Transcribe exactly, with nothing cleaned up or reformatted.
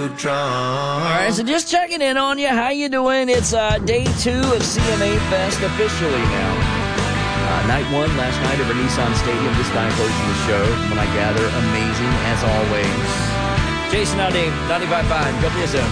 too drunk. All right, so just checking in on you. How you doing? It's uh, day two of C M A Fest officially now. Uh, night one last night over Nissan Stadium. This guy hosting the show. When I gather, amazing as always. Jason Aldean, ninety-five point five, W S M.